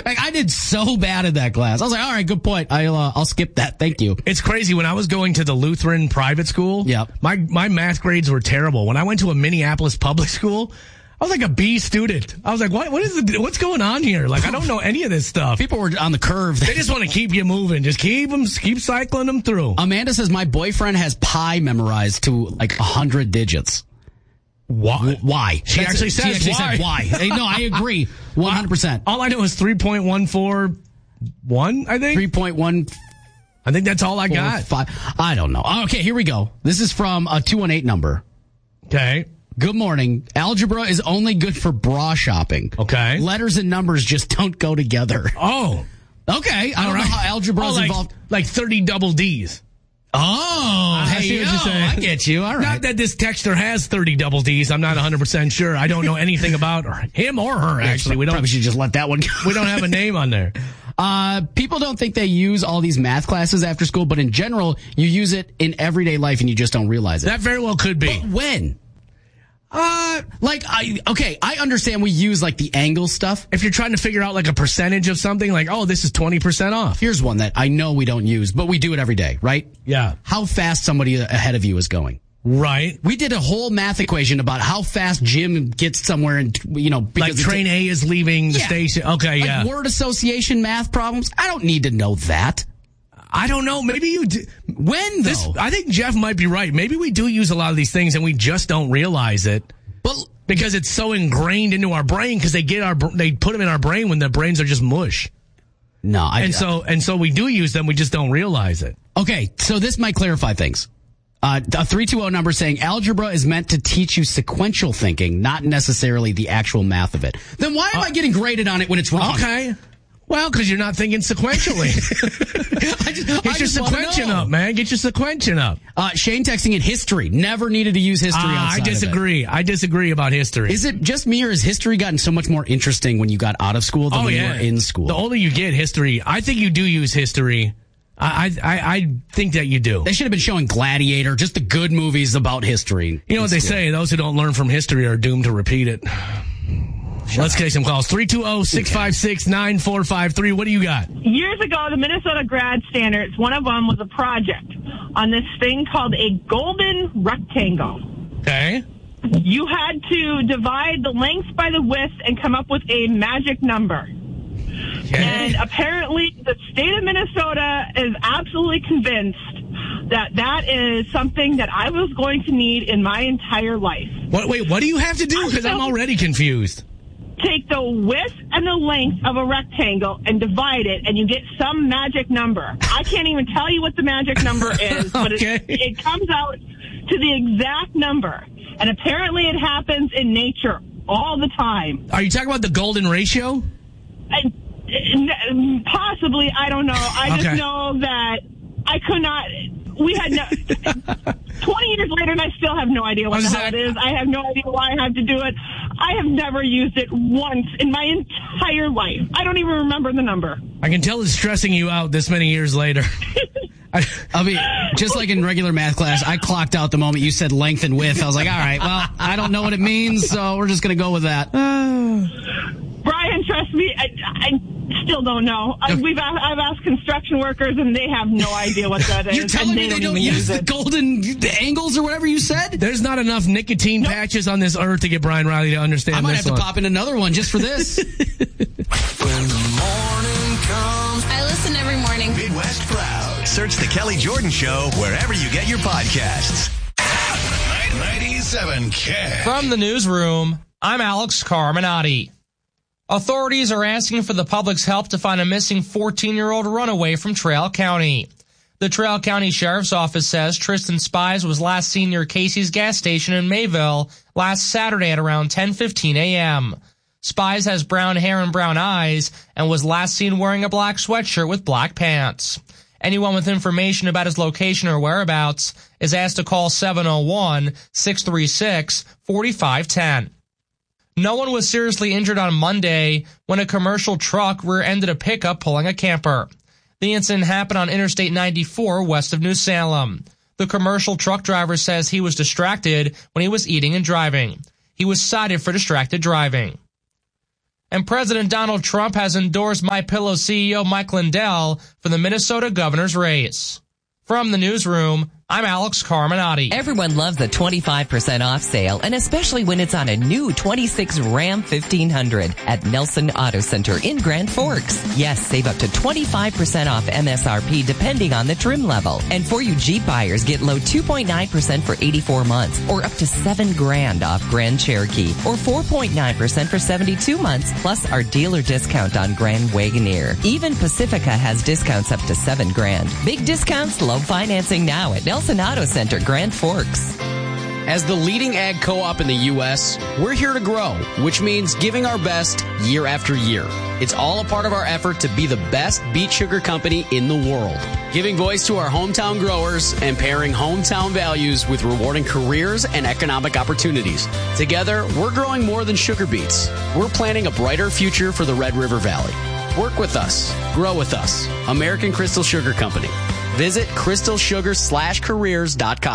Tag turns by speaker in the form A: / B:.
A: Like, I did so bad in that class. I was like, all right, good point. I'll skip that. Thank you.
B: It's crazy. When I was going to the Lutheran private school, my math grades were terrible. When I went to a Minneapolis public school, I was like a B student. I was like, what's going on here? Like, I don't know any of this stuff.
A: People were on the curve.
B: They just want to keep you moving. Just keep cycling them through.
A: Amanda says my boyfriend has pi memorized to like 100 digits. Why?
B: She actually said
A: why. No, I agree. 100%.
B: All I know is 3.141, I think.
A: 3.1.
B: I think that's all I got.
A: 5. I don't know. Okay, here we go. This is from a 218 number.
B: Okay.
A: Good morning. Algebra is only good for bra shopping.
B: Okay.
A: Letters and numbers just don't go together.
B: Oh.
A: Okay. I don't know how algebra is involved.
B: Like 30 double Ds.
A: Oh, I see what you're saying. I get you. All right.
B: Not that this texter has 30 double Ds. I'm not 100% sure. I don't know anything about him or her, actually. We
A: probably should just let that one go.
B: We don't have a name on there.
A: People don't think they use all these math classes after school, but in general, you use it in everyday life and you just don't realize it.
B: That very well could be.
A: But when? I understand we use like the angle stuff.
B: If you're trying to figure out like a percentage of something, like, oh, this is 20% off.
A: Here's one that I know we don't use, but we do it every day, right?
B: Yeah.
A: How fast somebody ahead of you is going.
B: Right.
A: We did a whole math equation about how fast Jim gets somewhere and, because
B: like train A is leaving the station. Okay,
A: like
B: yeah.
A: Word association math problems. I don't need to know that.
B: I don't know. Maybe you do.
A: When, though?
B: I think Jeff might be right. Maybe we do use a lot of these things and we just don't realize it.
A: But
B: because it's so ingrained into our brain, because they put them in our brain when the brains are just mush.
A: No,
B: and so we do use them. We just don't realize it.
A: Okay, so this might clarify things. A 320 number saying algebra is meant to teach you sequential thinking, not necessarily the actual math of it. Then why am I getting graded on it when it's wrong?
B: Okay. Well, because you're not thinking sequentially. Get your sequential up, man. Get your sequential up.
A: Shane texting in history. Never needed to use history outside
B: I disagree. I disagree about history.
A: Is it just me, or has history gotten so much more interesting when you got out of school than when you were in school?
B: The older you get, history. I think you do use history. I think that you do.
A: They should have been showing Gladiator, just the good movies about history.
B: You know what they say? Those who don't learn from history are doomed to repeat it. Let's take some calls. 320-656-9453. What do you got?
C: Years ago, the Minnesota grad standards, one of them was a project on this thing called a golden rectangle.
B: Okay.
C: You had to divide the length by the width and come up with a magic number. Okay. And apparently the state of Minnesota is absolutely convinced that is something that I was going to need in my entire life.
B: Wait, what do you have to do? Because I'm already confused.
C: Take the width and the length of a rectangle and divide it, and you get some magic number. I can't even tell you what the magic number is, but it comes out to the exact number. And apparently it happens in nature all the time.
B: Are you talking about the golden ratio?
C: Possibly, I don't know. I just know that I could not... We had 20 years later, and I still have no idea what the hell it is. I have no idea why I have to do it. I have never used it once in my entire life. I don't even remember the number.
B: I can tell it's stressing you out this many years later.
A: I mean, just like in regular math class, I clocked out the moment you said length and width. I was like, all right, well, I don't know what it means, so we're just going to go with that.
C: Brian, trust me, I still don't know. I've asked construction workers, and they have no idea what that is.
A: You're telling me they don't use the golden angles or whatever you said?
B: There's not enough nicotine patches on this earth to get Brian Riley to understand this.
A: I might have to pop in another one just for this.
D: When the morning comes,
E: I listen every morning.
D: Midwest Proud. Search The Kelly Jordan Show wherever you get your podcasts. 97K.
F: From the newsroom, I'm Alex Carminati. Authorities are asking for the public's help to find a missing 14-year-old runaway from Traill County. The Traill County Sheriff's Office says Tristan Spies was last seen near Casey's gas station in Mayville last Saturday at around 10:15 a.m. Spies has brown hair and brown eyes and was last seen wearing a black sweatshirt with black pants. Anyone with information about his location or whereabouts is asked to call 701-636-4510. No one was seriously injured on Monday when a commercial truck rear-ended a pickup pulling a camper. The incident happened on Interstate 94 west of New Salem. The commercial truck driver says he was distracted when he was eating and driving. He was cited for distracted driving. And President Donald Trump has endorsed MyPillow CEO Mike Lindell for the Minnesota governor's race. From the newsroom, I'm Alex Carminati.
E: Everyone loves a 25% off sale, and especially when it's on a new 26 Ram 1500 at Nelson Auto Center in Grand Forks. Yes, save up to 25% off MSRP depending on the trim level. And for you Jeep buyers, get low 2.9% for 84 months or up to $7,000 off Grand Cherokee or 4.9% for 72 months plus our dealer discount on Grand Wagoneer. Even Pacifica has discounts up to $7,000. Big discounts, low financing now at Nelson Auto Center, Grand Forks.
A: As the leading ag co-op in the U.S., we're here to grow, which means giving our best year after year. It's all a part of our effort to be the best beet sugar company in the world, giving voice to our hometown growers and pairing hometown values with rewarding careers and economic opportunities. Together, we're growing more than sugar beets. We're planning a brighter future for the Red River Valley. Work with us. Grow with us. American Crystal Sugar Company. Visit crystalsugar/careers.com.